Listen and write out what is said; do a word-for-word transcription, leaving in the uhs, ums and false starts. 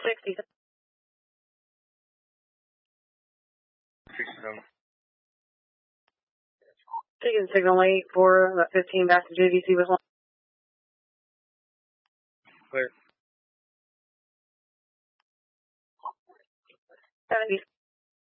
sixty. Taking signal eight for uh, fifteen back to J V C with one. Clear. seventy.